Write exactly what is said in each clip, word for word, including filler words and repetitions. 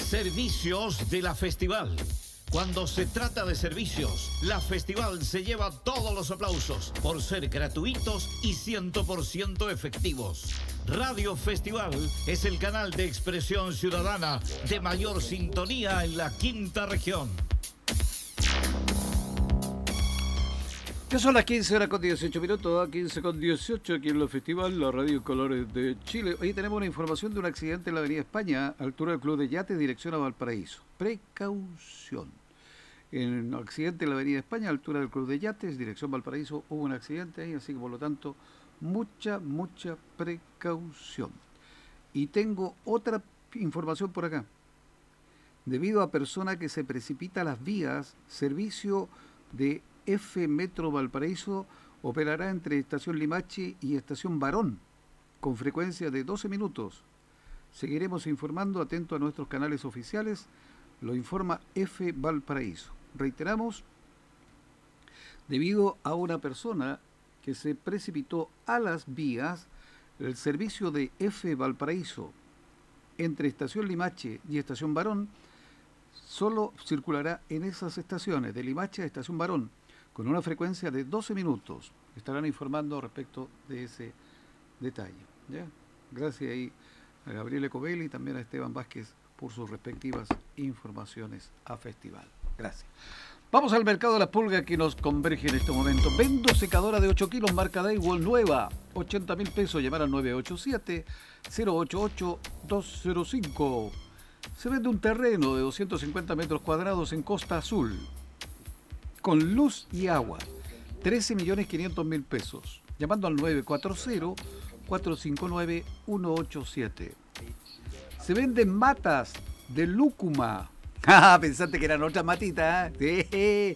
Servicios de la Festival. Cuando se trata de servicios, la Festival se lleva todos los aplausos por ser gratuitos y cien por ciento efectivos. Radio Festival es el canal de expresión ciudadana de mayor sintonía en la quinta región. Ya son las quince horas con dieciocho minutos, a quince con dieciocho aquí en la Festival, la Radio Colores de Chile. Hoy tenemos una información de un accidente en la Avenida España, altura del Club de Yates, dirección a Valparaíso. Precaución. En un accidente en la Avenida España, altura del Club de Yates, dirección Valparaíso, hubo un accidente ahí, así que por lo tanto, mucha, mucha precaución. Y tengo otra información por acá. Debido a persona que se precipita a las vías, servicio de F Metro Valparaíso operará entre Estación Limache y Estación Barón, con frecuencia de doce minutos. Seguiremos informando, atento a nuestros canales oficiales, lo informa F Valparaíso. Reiteramos, debido a una persona que se precipitó a las vías, el servicio de F Valparaíso entre Estación Limache y Estación Barón solo circulará en esas estaciones, de Limache a Estación Barón, con una frecuencia de doce minutos. Estarán informando respecto de ese detalle. ¿Ya? Gracias ahí a Gabriela Covelli y también a Esteban Vázquez por sus respectivas informaciones a Festival. Gracias. Vamos al mercado de las pulgas que nos converge en este momento. Vendo secadora de ocho kilos marca Daewoo nueva, ochenta mil pesos. Llamar al nueve ocho siete, cero ocho ocho, dos cero cinco. Se vende un terreno de doscientos cincuenta metros cuadrados en Costa Azul, con luz y agua, trece millones quinientos mil pesos. Llamando al nueve cuatro cero, cuatro cinco nueve, uno ocho siete. Se venden matas de lúcuma. Ah, pensaste que eran otras matitas, ¿eh?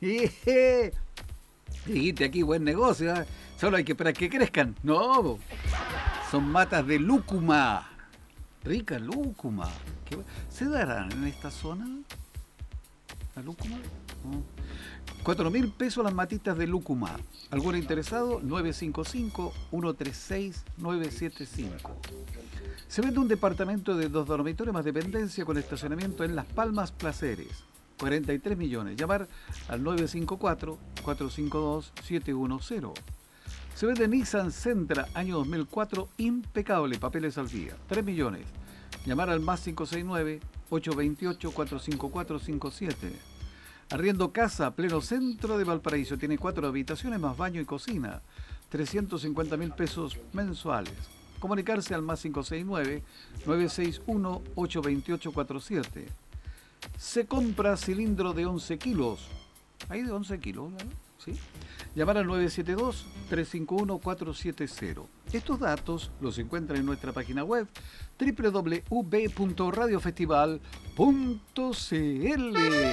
Dijiste aquí buen negocio, ¿eh? Solo hay que esperar que crezcan. No, son matas de lúcuma. Rica lúcuma. ¿Qué... ¿Se darán en esta zona la lúcuma? No. Cuatro mil pesos las matitas de lúcuma. ¿Algún interesado? nueve cinco cinco, uno tres seis, nueve siete cinco. Se vende un departamento de dos dormitorios más dependencia con estacionamiento en Las Palmas Placeres. cuarenta y tres millones. Llamar al nueve cinco cuatro, cuatro cinco dos, siete uno cero. Se vende Nissan Sentra, año dos mil cuatro, impecable, papeles al día. tres millones. Llamar al más cinco seis nueve, ocho dos ocho, cuatro cinco cuatro, cinco siete. Arriendo casa, pleno centro de Valparaíso. Tiene cuatro habitaciones más baño y cocina. trescientos cincuenta mil pesos mensuales. Comunicarse al más cinco seis nueve, nueve seis uno, ocho dos ocho cuatro siete. Se compra cilindro de once kilos. Hay de once kilos, ¿no? ¿Sí? Llamar al nueve siete dos, tres cinco uno, cuatro siete cero. Estos datos los encuentran en nuestra página web doble u doble u doble u punto radio festival punto c l.